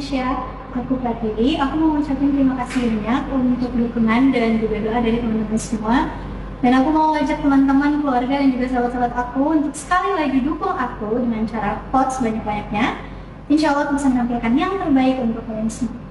Indonesia. Aku Pratiri, aku mau ngucapin terima kasih banyak untuk dukungan dan juga doa dari teman-teman semua. Dan aku mau ngajak teman-teman, keluarga, dan juga sahabat-sahabat aku untuk sekali lagi dukung aku dengan cara vote sebanyak-banyaknya. Insya Allah aku bisa menampilkan yang terbaik untuk kalian semua.